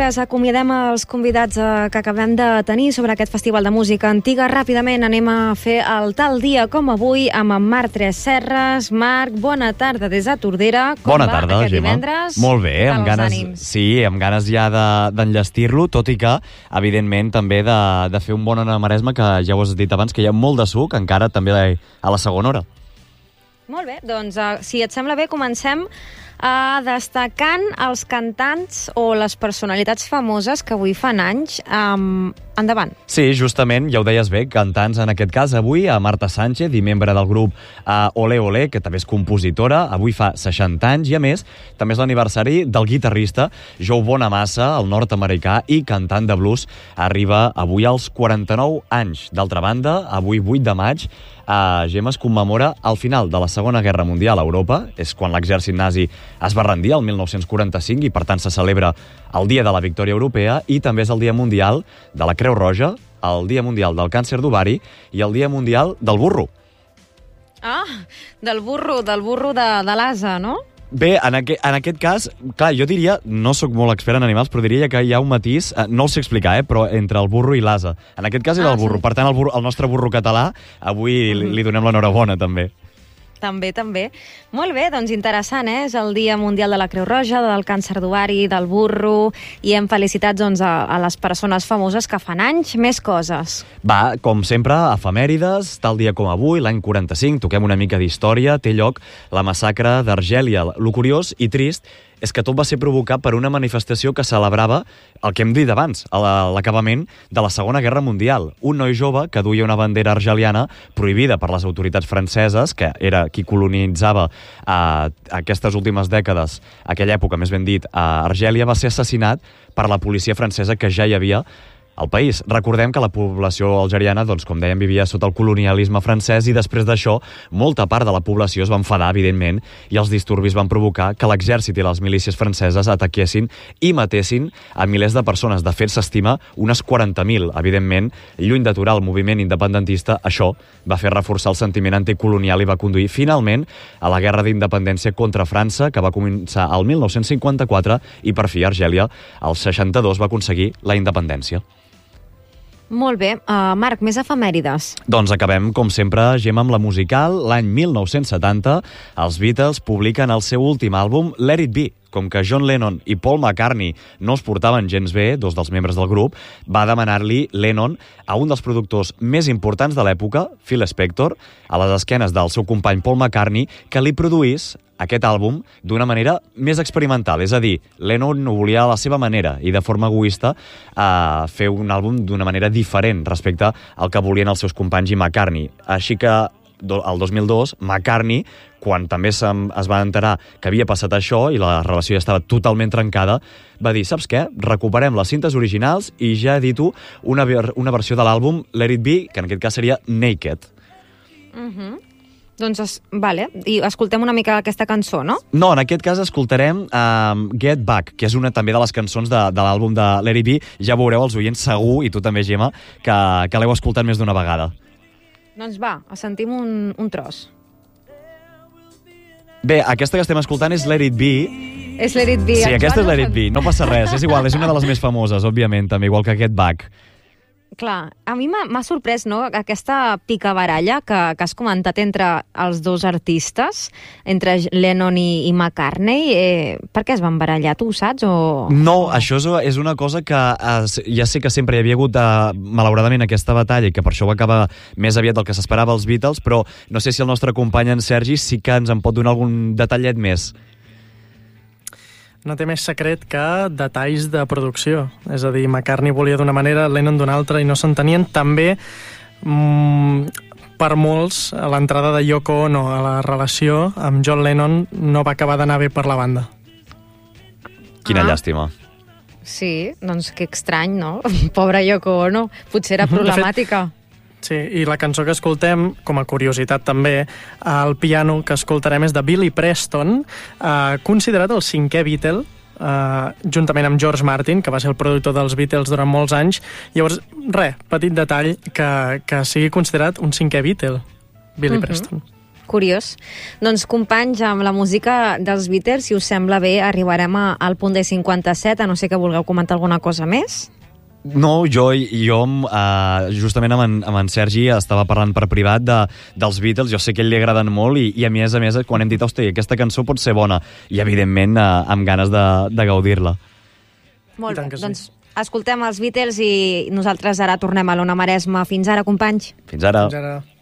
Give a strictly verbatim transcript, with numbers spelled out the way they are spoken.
nosaltres acomiadem els convidats eh, que acabem de tenir sobre aquest Festival de Música Antiga. Ràpidament anem a fer el tal dia com avui amb en Marc Tres Serres. Marc, bona tarda des de Tordera. Com bona va tarda, aquest Gemma. divendres? Molt bé, amb ganes, sí, amb ganes ja d'enllestir-lo, de, tot i que, evidentment, també de, de fer un bon Ona Maresme, que ja ho has dit abans, que hi ha molt de suc, encara també a la segona hora. Molt bé, doncs, uh, si et sembla bé, comencem uh, destacant els cantants o les personalitats famoses que avui fan anys. Um, endavant. Sí, justament, ja ho deies bé, cantants en aquest cas avui, a Marta Sánchez, i membre del grup uh, Olé Olé, que també és compositora, avui fa seixanta anys, i a més, també és l'aniversari del guitarrista Joe Bonamassa, el nord-americà i cantant de blues, arriba avui als quaranta-nou anys. D'altra banda, avui vuit de maig, Uh, Gemma, es commemora el final de la Segona Guerra Mundial a Europa. És quan l'exèrcit nazi es va rendir, el mil nou-cents quaranta-cinc, i per tant se celebra el Dia de la Victòria Europea, i també és el Dia Mundial de la Creu Roja, el Dia Mundial del Càncer d'Ovari i el Dia Mundial del Burro. Ah, del burro, del burro de, de l'Asa, no? Bé, en, aqu en aquest cas, clar, jo diria, no sóc molt expert en animals, però diria que hi ha un matís, eh, no el sé explicar, eh, però entre el burro i l'asa. En aquest cas era ah, el burro. Sí. Per tant, el, burro, el nostre burro català, avui mm -hmm. li donem l'enhorabona, també. També, també. Molt bé, doncs interessant, eh? És el Dia Mundial de la Creu Roja, del càncer d'ovari, del burro, i hem felicitats doncs, a, a les persones famoses que fan anys. Més coses. Va, com sempre, efemèrides, tal dia com avui, l'any quaranta-cinc, toquem una mica d'història, té lloc la massacre d'Argèlia. Lo curiós i trist és que tot va ser provocat per una manifestació que celebrava el que hem dit abans, l'acabament de la Segona Guerra Mundial. Un noi jove que duia una bandera argeliana prohibida per les autoritats franceses, que era qui colonitzava eh, aquestes últimes dècades, aquella època, més ben dit, a Argèlia, va ser assassinat per la policia francesa que ja hi havia al país. Recordem que la població algeriana, doncs, com dèiem, vivia sota el colonialisme francès, i després d'això, molta part de la població es va enfadar, evidentment, i els disturbis van provocar que l'exèrcit i les milícies franceses ataquessin i matessin a milers de persones. De fet, s'estima unes quaranta mil. Evidentment, lluny d'aturar el moviment independentista, això va fer reforçar el sentiment anticolonial i va conduir, finalment, a la guerra d'independència contra França, que va començar el mil nou-cents cinquanta-quatre, i per fi Argèlia, al seixanta-dos, va aconseguir la independència. Molt bé. Uh, Marc, més efemèrides. Doncs acabem, com sempre, Gemma, amb la musical. L'any mil nou-cents setanta, els Beatles publiquen el seu últim àlbum, Let It Be. Com que John Lennon i Paul McCartney no es portaven gens bé, dos dels membres del grup, va demanar-li Lennon a un dels productors més importants de l'època, Phil Spector, a les esquenes del seu company Paul McCartney, que li produís aquest àlbum d'una manera més experimental. És a dir, Lennon ho volia a la seva manera i de forma egoista eh, fer un àlbum d'una manera diferent respecte al que volien els seus companys i McCartney. Així que el dos mil dos, McCartney, quan també es va enterar que havia passat això i la relació ja estava totalment trencada, va dir, saps què? Recuperem les cintes originals i ja edito una, una versió de l'àlbum Let It Be, que en aquest cas seria Naked. Mhm. Doncs, es, vale, i escoltem una mica aquesta cançó, no? No, en aquest cas escoltarem um, Get Back, que és una també de les cançons de, de l'àlbum de Let It Be. Ja veureu els oients segur, i tu també, Gemma, que, que l'heu escoltat més d'una vegada. Doncs va, sentim un, un tros. Bé, aquesta que estem escoltant és Let It Be. És Let It Be. Sí, aquesta és Let It Be, no passa res, és igual, és una de les més famoses, òbviament, també, igual que Get Back. Clar, a mi m'ha sorprès, no?, aquesta picabaralla que, que has comentat entre els dos artistes, entre Lennon i, i McCartney. Eh, per què es van barallar, tu ho saps? O... No, això és, és una cosa que eh, ja sé que sempre hi havia hagut, eh, malauradament, aquesta batalla, i que per això va acabar més aviat del que s'esperava els Beatles, però no sé si el nostre company, en Sergi, sí que ens en pot donar algun detallet més. No té més secret que detalls de producció. És a dir, McCartney volia d'una manera, Lennon d'una altra, i no s'entenien. També, mmm, per molts, l'entrada de Yoko Ono a la relació amb John Lennon no va acabar d'anar bé per la banda. Quina ah. llàstima. Sí, doncs que estrany, no? Pobra Yoko Ono. Potser era problemàtica. Sí, i la cançó que escoltem, com a curiositat també, el piano que escoltarem és de Billy Preston, eh, considerat el cinquè Beatle, eh, juntament amb George Martin, que va ser el productor dels Beatles durant molts anys. Llavors, res, petit detall, que, que sigui considerat un cinquè Beatle, Billy uh-huh. Preston. Curiós. Doncs, companys, amb la música dels Beatles, si us sembla bé, arribarem a, al punt de cinquanta-set, a no ser que vulgueu comentar alguna cosa més. No, jo, jo uh, justament amb en, amb en Sergi estava parlant per privat de, dels Beatles, jo sé que a ell li agraden molt i, i a més a més quan hem dit, hosti, aquesta cançó pot ser bona i evidentment uh, amb ganes de, de gaudir-la. Molt bé, doncs escoltem els Beatles i nosaltres ara tornem a l'Ona Maresma. Fins ara, companys. Fins ara. Fins ara.